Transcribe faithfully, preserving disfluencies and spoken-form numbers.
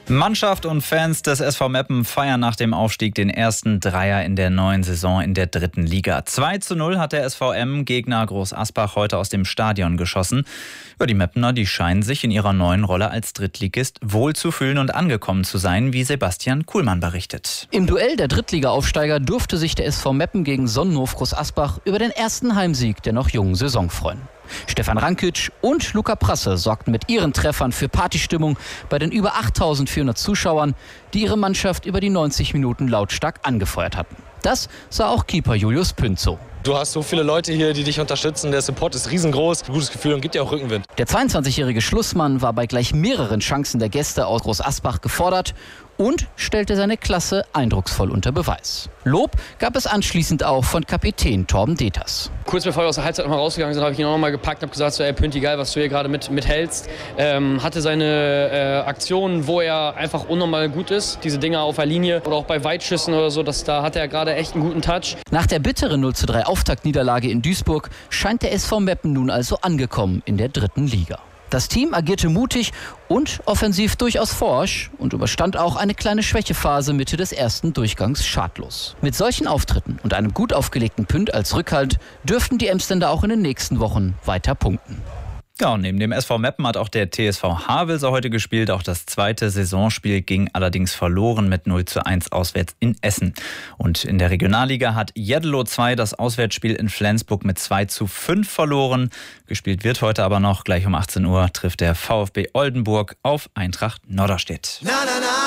Mannschaft und Fans des S V Meppen feiern nach dem Aufstieg den ersten Dreier in der neuen Saison in der dritten Liga. zwei zu null hat der S V M Gegner Groß Asbach heute aus dem Stadion geschossen. Ja, die Meppener, die scheinen sich in ihrer neuen Rolle als Drittligist wohlzufühlen und angekommen zu sein, wie Sebastian Kuhlmann berichtet. Im Duell der Drittliga-Aufsteiger durfte sich der S V Meppen gegen Sonnenhof Groß Asbach über den ersten Heimsieg der noch jungen Saison freuen. Stefan Rankic und Luca Prasse sorgten mit ihren Treffern für Partystimmung bei den über achttausendvierhundert Zuschauern, die ihre Mannschaft über die neunzig Minuten lautstark angefeuert hatten. Das sah auch Keeper Julius Pünd so. Du hast so viele Leute hier, die dich unterstützen. Der Support ist riesengroß. Gutes Gefühl und gibt dir auch Rückenwind. Der zweiundzwanzigjährige Schlussmann war bei gleich mehreren Chancen der Gäste aus Groß Asbach gefordert und stellte seine Klasse eindrucksvoll unter Beweis. Lob gab es anschließend auch von Kapitän Torben Deters. Kurz bevor wir aus der Halbzeit nochmal rausgegangen sind, habe ich ihn auch nochmal gepackt und habe gesagt, so, ey Pünti, geil, was du hier gerade mit, mithältst. Ähm, hatte seine äh, Aktionen, wo er einfach unnormal gut ist. Diese Dinger auf der Linie oder auch bei Weitschüssen oder so, das, da hat er gerade echt einen guten Touch. Nach der bitteren null zu drei Auftaktniederlage in Duisburg scheint der S V Meppen nun also angekommen in der dritten Liga. Das Team agierte mutig und offensiv durchaus forsch und überstand auch eine kleine Schwächephase Mitte des ersten Durchgangs schadlos. Mit solchen Auftritten und einem gut aufgelegten Pünd als Rückhalt dürften die Emsländer auch in den nächsten Wochen weiter punkten. Ja, und neben dem S V Meppen hat auch der T S V Havelse heute gespielt. Auch das zweite Saisonspiel ging allerdings verloren mit null zu eins auswärts in Essen. Und in der Regionalliga hat Jeddelo zwei das Auswärtsspiel in Flensburg mit zwei zu fünf verloren. Gespielt wird heute aber noch. Gleich um achtzehn Uhr trifft der VfB Oldenburg auf Eintracht Norderstedt. Na, na, na.